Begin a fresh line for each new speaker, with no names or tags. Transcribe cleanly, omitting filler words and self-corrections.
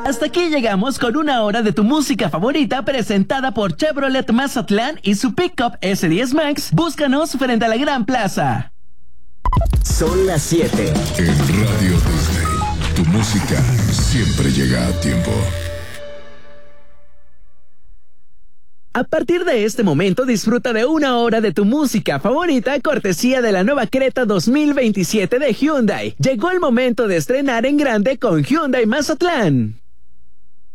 Hasta aquí llegamos con una hora de tu música favorita presentada por Chevrolet Mazatlán y su Pickup S10 Max. Búscanos frente a la Gran Plaza.
Son las 7.
En Radio Disney, tu música siempre llega a tiempo.
A partir de este momento disfruta de una hora de tu música favorita cortesía de la nueva Creta 2027 de Hyundai. Llegó el momento de estrenar en grande con Hyundai Mazatlán.